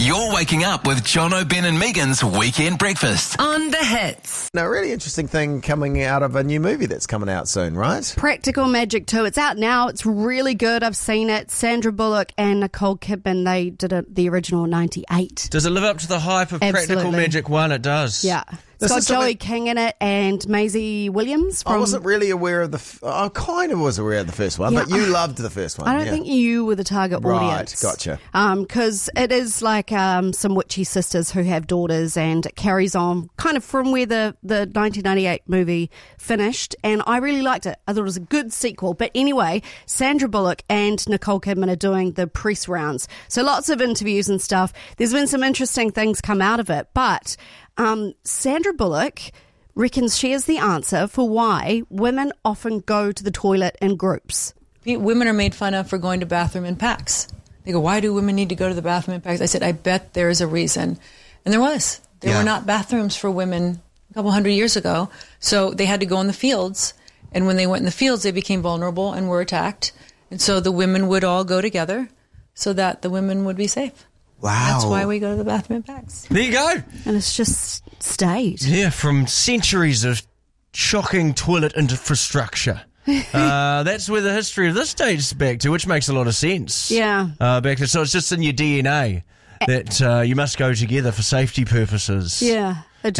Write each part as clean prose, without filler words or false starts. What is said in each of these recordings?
You're waking up with Jono, Ben and Megan's Weekend Breakfast on The Hits. Now, a really interesting thing coming out of a new movie that's coming out soon, right? Practical Magic 2. It's out now. It's really good. I've seen it. Sandra Bullock and Nicole Kidman, they did the original in 98. Does it live up to the hype of Absolutely. Practical Magic 1? It does. Yeah. It's got Joey King in it and Maisie Williams. I wasn't really aware of I kind of was aware of the first one, but you loved the first one. I don't think you were the target audience. Right, gotcha. Because it is like some witchy sisters who have daughters, and it carries on kind of from where the 1998 movie finished, and I really liked it. I thought it was a good sequel. But anyway, Sandra Bullock and Nicole Kidman are doing the press rounds. So lots of interviews and stuff. There's been some interesting things come out of it, but Sandra Bullock reckons she is the answer for why women often go to the toilet in groups. Women are made fun of for going to bathroom in packs. They go, why do women need to go to the bathroom in packs? I said, I bet there is a reason. And there was. There were not bathrooms for women a couple hundred years ago. So they had to go in the fields. And when they went in the fields, they became vulnerable and were attacked. And so the women would all go together so that the women would be safe. Wow. That's why we go to the bathroom in packs. There you go. And it's just stayed. Yeah, from centuries of shocking toilet infrastructure. That's where the history of this dates back to, which makes a lot of sense. Yeah. Back to, so it's just in your DNA that you must go together for safety purposes. Yeah. I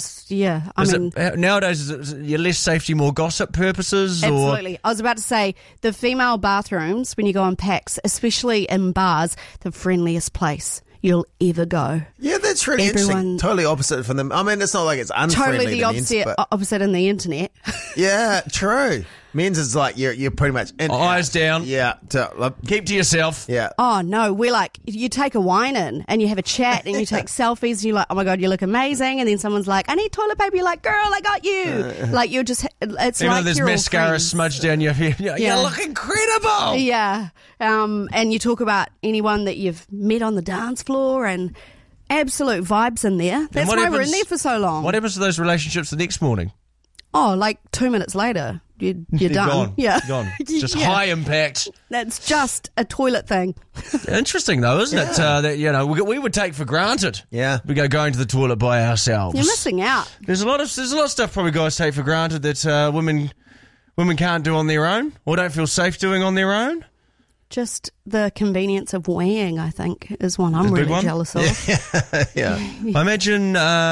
mean, nowadays, is it your less safety, more gossip purposes? Absolutely. Or? I was about to say, the female bathrooms, when you go in packs, especially in bars, the friendliest place you'll ever go. Yeah, that's really interesting. Totally opposite from them. I mean, it's not like it's unfriendly. Totally the opposite in the internet. Yeah, true. Men's is like you're pretty much eyes down. Yeah, keep to yourself. Yeah. Oh no, we're like, you take a wine in and you have a chat and you take selfies and you're like, oh my god, you look amazing, and then someone's like, I need toilet paper. You're like, girl, I got you. Like you're just, it's even like though there's mascara smudged down your hair. You look incredible. Yeah. And you talk about anyone that you've met on the dance floor and absolute vibes in there. That's why we're in there for so long. What happens to those relationships the next morning? Oh, like 2 minutes later, you're done. Gone. Yeah. Gone. Just high impact. That's just a toilet thing. Interesting though, isn't it? That we would take for granted. Yeah. We go going to the toilet by ourselves. You're missing out. There's a lot of stuff probably guys take for granted that women can't do on their own or don't feel safe doing on their own. Just the convenience of weighing, I think, is one I'm really jealous of. Yeah. I imagine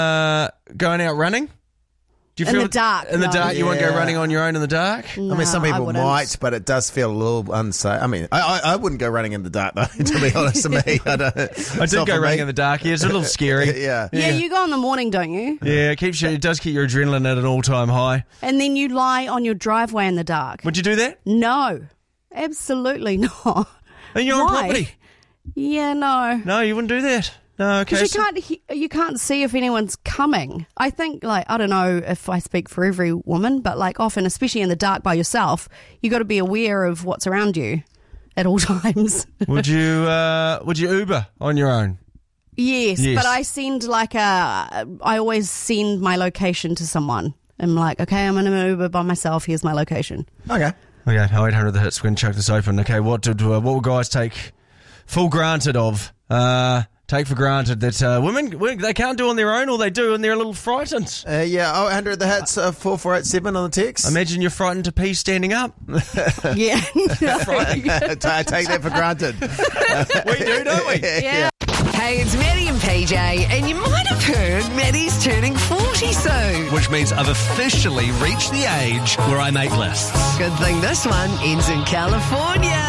going out running. Do you feel in the dark? In the dark, you won't go running on your own in the dark. No, I mean, some people might, but it does feel a little unsafe. I mean, I wouldn't go running in the dark, though. To be honest, to me, I did go running in the dark. Yeah, it's a little scary. Yeah, you go in the morning, don't you? Yeah, it does keep your adrenaline at an all-time high. And then you lie on your driveway in the dark. Would you do that? No, absolutely not. In your own property? Yeah, no. No, you wouldn't do that. No, okay. Because you can't see if anyone's coming. I think, I don't know if I speak for every woman, but often, especially in the dark by yourself, you got to be aware of what's around you at all times. Would you Uber on your own? Yes, but I send I always send my location to someone. I'm like, okay, I'm in an Uber by myself. Here's my location. Okay. 0800 The Hits. We're going to chuck this open. Okay, what would guys take full granted of? Take for granted that women, they can't do on their own, or they do and they're a little frightened. 0800 The Hits, 4487 on the text. Imagine you're frightened to pee standing up. Yeah. I take that for granted. We do, don't we? Yeah. Hey, it's Maddie and PJ, and you might have heard Maddie's turning 40 soon. Which means I've officially reached the age where I make lists. Good thing this one ends in California.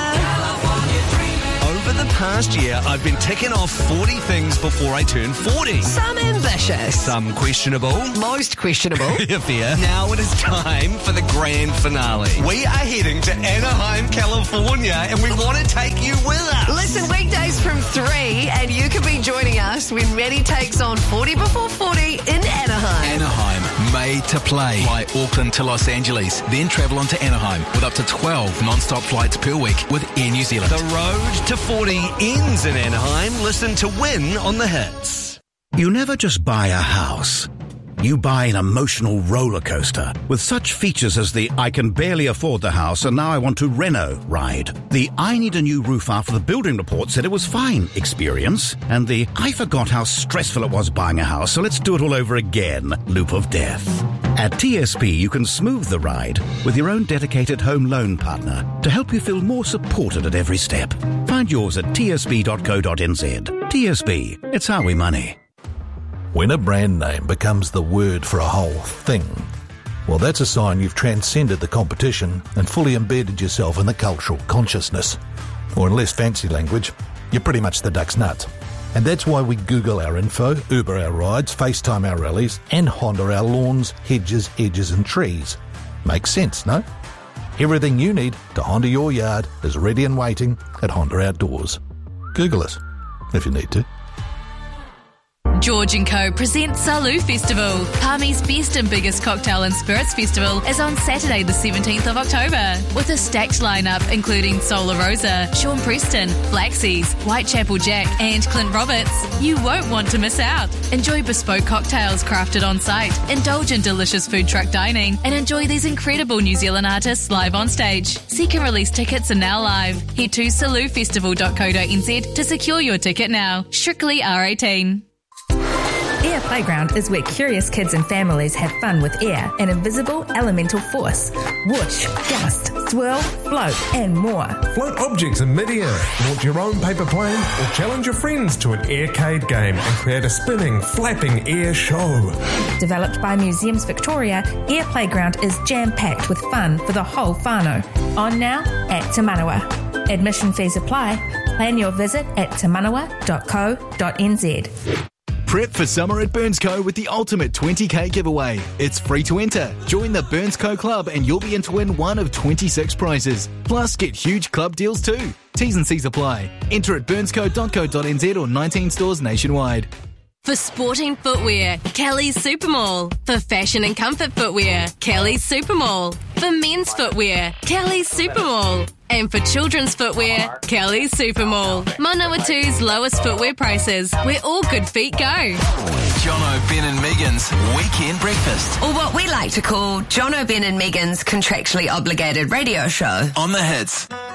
Over the past year, I've been ticking off 40 things before I turn 40. Some ambitious. Some questionable. Most questionable. Fair. Now it is time for the grand finale. We are heading to Anaheim, California, and we want to take you with us. Listen weekdays from 3, and you can be joining us when Maddie takes on 40 before 40 in Anaheim. Anaheim, made to play. Fly Auckland to Los Angeles, then travel on to Anaheim with up to 12 non-stop flights per week with Air New Zealand. The road to 40 ends in Anaheim. Listen to win on The Hits. You never just buy a house. you buy an emotional roller coaster with such features as the I can barely afford the house and now I want to reno ride, the I need a new roof after the building report said it was fine experience, and the I forgot how stressful it was buying a house so let's do it all over again loop of death. At TSB you can smooth the ride with your own dedicated home loan partner to help you feel more supported at every step. Find yours at tsb.co.nz. TSB, it's how we money. When a brand name becomes the word for a whole thing, well, that's a sign you've transcended the competition and fully embedded yourself in the cultural consciousness. Or in less fancy language, you're pretty much the duck's nuts. And that's why we Google our info, Uber our rides, FaceTime our rallies, and Honda our lawns, hedges, edges and trees. Makes sense, no? Everything you need to Honda your yard is ready and waiting at Honda Outdoors. Google us, if you need to. George & Co. presents Salou Festival. Palmy's best and biggest cocktail and spirits festival is on Saturday the 17th of October with a stacked lineup including Solar Rosa, Sean Preston, Black Seas, Whitechapel Jack and Clint Roberts. You won't want to miss out. Enjoy bespoke cocktails crafted on site, indulge in delicious food truck dining and enjoy these incredible New Zealand artists live on stage. Seek and release tickets are now live. Head to saloufestival.co.nz to secure your ticket now. Strictly R18. Air Playground is where curious kids and families have fun with air, an invisible elemental force. Whoosh, gust, swirl, float, and more. Float objects in mid-air, launch your own paper plane, or challenge your friends to an aircade game and create a spinning, flapping air show. Developed by Museums Victoria, Air Playground is jam-packed with fun for the whole whānau. On now at Te Manawa. Admission fees apply. Plan your visit at temanawa.co.nz. Prep for summer at BurnsCo with the ultimate 20k giveaway. It's free to enter. Join the BurnsCo Club and you'll be in to win one of 26 prizes. Plus, get huge club deals too. T's and C's apply. Enter at burnsco.co.nz or 19 stores nationwide. For sporting footwear, Kelly's Supermall. For fashion and comfort footwear, Kelly's Supermall. For men's footwear, Kelly's Supermall. And for children's footwear, Kelly's Supermall. Manawatu's lowest footwear prices, where all good feet go. Jono, Ben and Megan's Weekend Breakfast. Or what we like to call Jono, Ben and Megan's contractually obligated radio show. On the Hits.